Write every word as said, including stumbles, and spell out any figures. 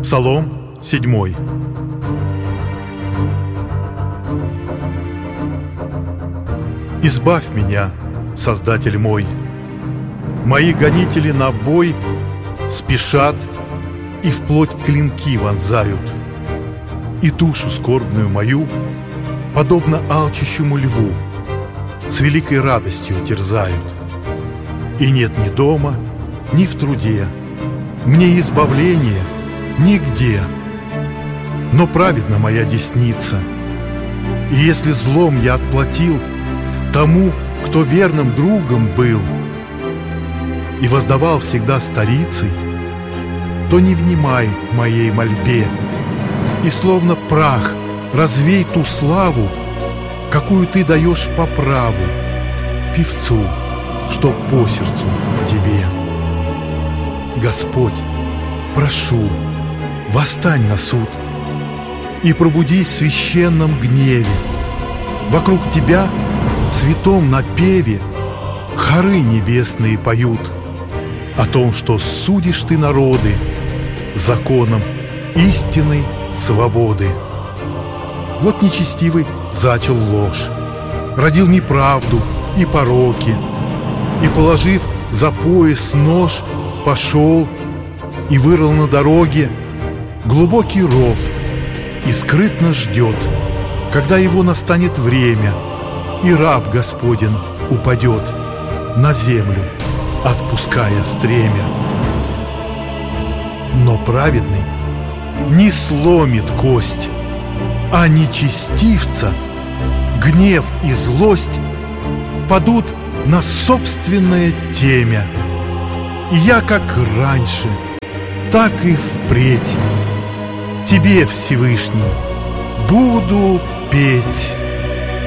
Псалом седьмой. Избавь меня, Создатель мой. Мои гонители на бой спешат и вплоть клинки вонзают, и душу скорбную мою, подобно алчущему льву, с великой радостью терзают. И нет ни дома, ни в труде, мне избавления нигде. Но праведна моя десница, и если злом я отплатил тому, кто верным другом был и воздавал всегда старицей, то не внимай моей мольбе и словно прах развей ту славу, какую ты даешь по праву певцу, что по сердцу тебе. Господь, прошу, восстань на суд и пробудись в священном гневе. Вокруг тебя в святом напеве хоры небесные поют о том, что судишь ты народы законом истинной свободы. Вот нечестивый зачал ложь, родил неправду и пороки, и, положив за пояс нож, пошел и вырыл на дороге глубокий ров и скрытно ждет, когда его настанет время, и раб Господен упадет на землю, отпуская стремя. Но праведный не сломит кость, а нечестивца гнев и злость падут на собственное темя. И я, как раньше, так и впредь тебе, Всевышний, буду петь.